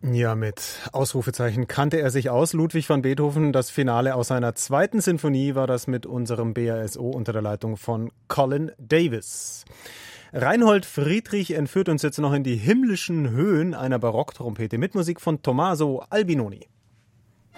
Ja, mit Ausrufezeichen kannte er sich aus. Ludwig van Beethoven, das Finale aus seiner 2. Sinfonie war das mit unserem BASO unter der Leitung von Colin Davis. Reinhold Friedrich entführt uns jetzt noch in die himmlischen Höhen einer Barocktrompete mit Musik von Tommaso Albinoni.